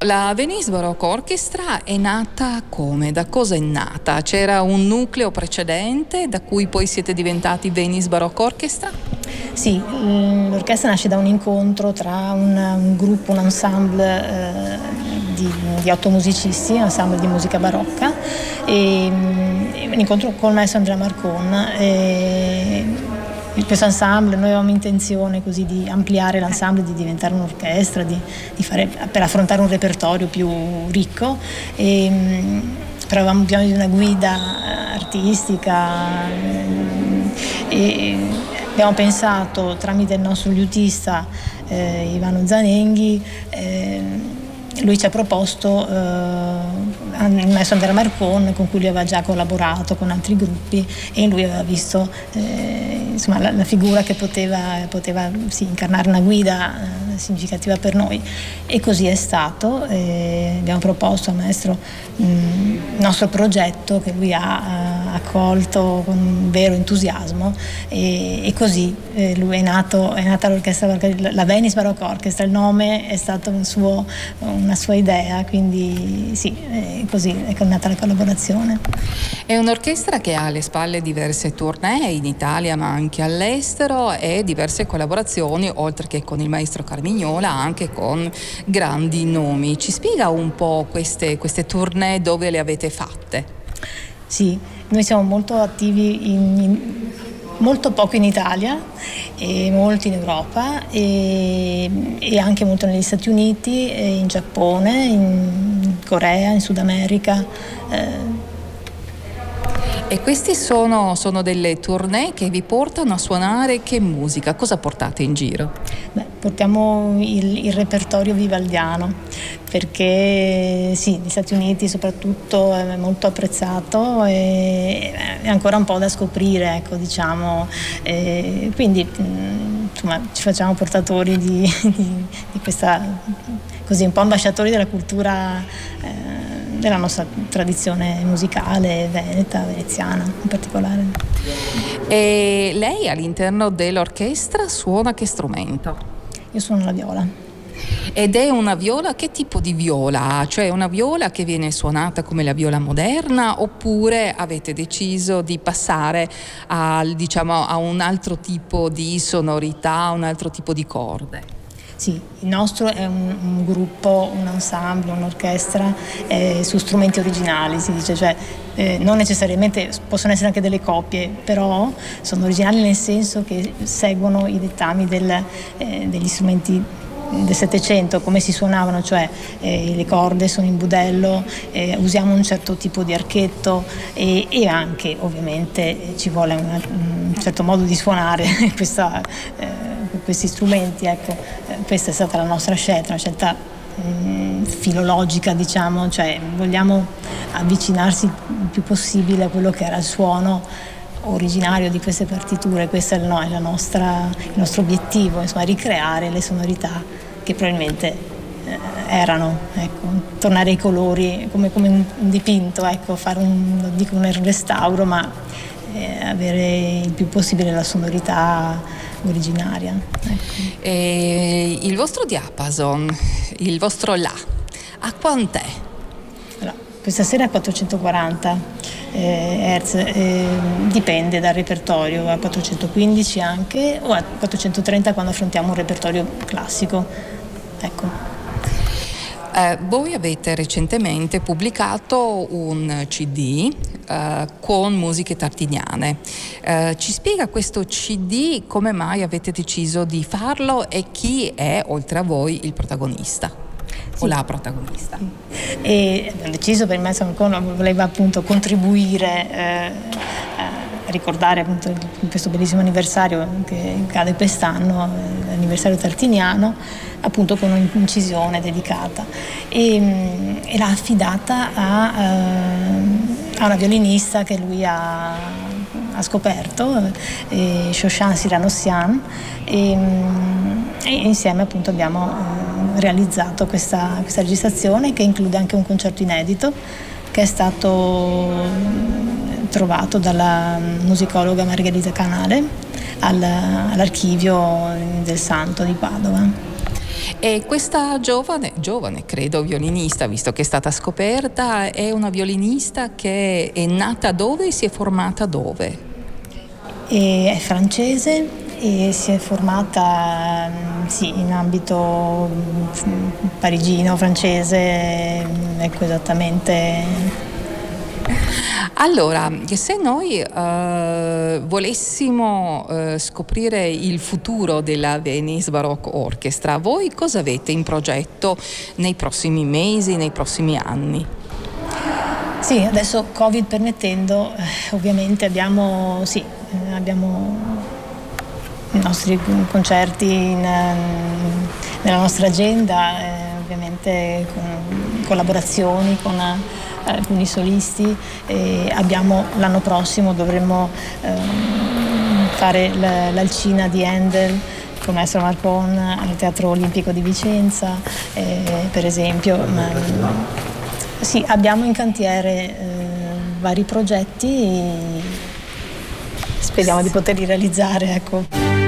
La Venice Baroque Orchestra è nata come? Da cosa è nata? C'era un nucleo precedente da cui poi siete diventati Venice Baroque Orchestra? Sì, l'orchestra nasce da un incontro tra un gruppo, un ensemble di 8 musicisti, un ensemble di musica barocca, e un incontro con il maestro Andrea Marcon. Questo ensemble, noi avevamo intenzione così di ampliare l'ensemble, di diventare un'orchestra, per affrontare un repertorio più ricco, però avevamo bisogno di una guida artistica e abbiamo pensato tramite il nostro liutista Ivano Zanenghi. Lui ci ha proposto il maestro Andrea Marcon, con cui lui aveva già collaborato con altri gruppi, e lui aveva visto la figura che poteva incarnare una guida significativa per noi, e così è stato. Abbiamo proposto al maestro il nostro progetto, che lui ha accolto con vero entusiasmo, e così lui è nata l'orchestra, la Venice Baroque Orchestra. Il nome è stato una sua idea, quindi sì, così è nata la collaborazione. È un'orchestra che ha alle spalle diverse tournée in Italia ma anche all'estero, e diverse collaborazioni, oltre che con il maestro Carmignola, anche con grandi nomi. Ci spiega un po' queste tournée, dove le avete fatte? Sì, noi siamo molto attivi molto poco in Italia e molto in Europa, e anche molto negli Stati Uniti, in Giappone, in Corea, in Sud America. E questi sono delle tournée che vi portano a suonare che musica? Cosa portate in giro? Portiamo il repertorio vivaldiano, perché sì, negli Stati Uniti soprattutto è molto apprezzato, e è ancora un po' da scoprire, ecco, diciamo. Quindi insomma, ci facciamo portatori di questa, così, un po' ambasciatori della cultura, della nostra tradizione musicale veneta, veneziana in particolare. E lei all'interno dell'orchestra suona che strumento? Io suono la viola. Ed è una viola, che tipo di viola? Cioè una viola che viene suonata come la viola moderna, oppure avete deciso di passare a un altro tipo di sonorità, un altro tipo di corde? Sì, il nostro è un gruppo, un ensemble, un'orchestra su strumenti originali, si dice, cioè non necessariamente, possono essere anche delle copie, però sono originali nel senso che seguono i dettami degli strumenti del Settecento, come si suonavano, cioè le corde sono in budello, usiamo un certo tipo di archetto, e anche ovviamente ci vuole un certo modo di suonare questi strumenti, ecco. Questa è stata la nostra scelta, una scelta filologica, diciamo, cioè vogliamo avvicinarsi il più possibile a quello che era il suono originario di queste partiture. Questo è il nostro obiettivo, insomma, ricreare le sonorità che probabilmente erano, ecco, tornare ai colori come un dipinto, ecco, fare non dico un restauro, ma avere il più possibile la sonorità originaria, ecco. E il vostro diapason, il vostro La, a quant'è? Allora, questa sera è 440 Hz, dipende dal repertorio, a 415 anche, o a 430 quando affrontiamo un repertorio classico, ecco. Voi avete recentemente pubblicato un CD con musiche tartiniane. Ci spiega questo CD come mai avete deciso di farlo, e chi è, oltre a voi, il protagonista? Sì. O la protagonista? E abbiamo deciso, per me voleva appunto contribuire a ricordare appunto questo bellissimo anniversario che cade quest'anno, l'anniversario tartiniano, appunto con un'incisione dedicata, e l'ha affidata a una violinista che lui ha scoperto, Shoshan Siranossian, e insieme appunto abbiamo realizzato questa registrazione, che include anche un concerto inedito che è stato trovato dalla musicologa Margherita Canale all'archivio del Santo di Padova. E questa giovane credo violinista, visto che è stata scoperta, è una violinista che è nata dove e si è formata dove? È francese e si è formata in ambito parigino, francese, ecco esattamente. Allora, se noi volessimo scoprire il futuro della Venice Baroque Orchestra, voi cosa avete in progetto nei prossimi mesi, nei prossimi anni? Sì, adesso Covid permettendo, ovviamente abbiamo i nostri concerti nella nostra agenda, ovviamente con collaborazioni con alcuni solisti. L'anno prossimo dovremmo fare l'Alcina di Handel con il maestro Marcon al Teatro Olimpico di Vicenza, per esempio. Sì, abbiamo in cantiere vari progetti e speriamo di poterli realizzare, ecco.